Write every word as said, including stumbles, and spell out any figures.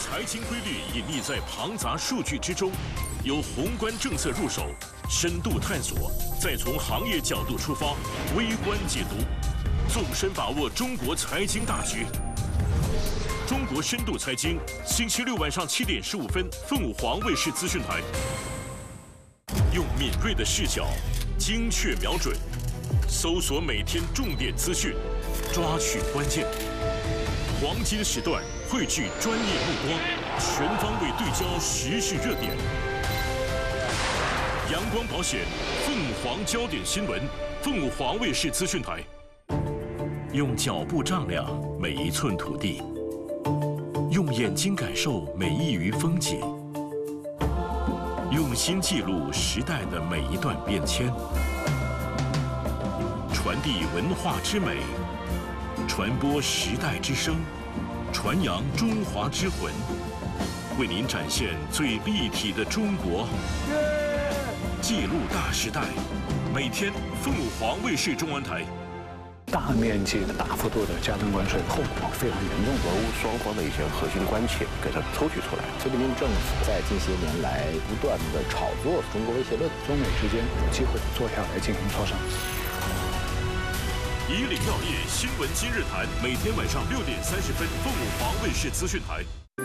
财经规律隐匿在庞杂数据之中，由宏观政策入手，深度探索，再从行业角度出发，微观解读，纵深把握中国财经大局。中国深度财经，星期六晚上七点十五分，凤凰卫视资讯台。用敏锐的视角，精确瞄准，搜索每天重点资讯，抓取关键。黄金时段汇聚专业目光，全方位对焦时事热点。阳光保险，凤凰焦点新闻，凤凰卫视资讯台。用脚步丈量每一寸土地，用眼睛感受每一隅风景，用心记录时代的每一段变迁，传递文化之美，传播时代之声，传扬中华之魂，为您展现最立体的中国，记录大时代。每天凤凰卫视中文台。 大面积的、大幅度的加征关税，后果非常严重。 俄乌双方的一些核心关切给它抽取出来。 菲律宾政府在近些年来不断的炒作中国威胁论， 中美之间有机会坐下来进行磋商。 以领要业新闻今日谈，每天晚上六点三十分，凤凰卫视资讯台。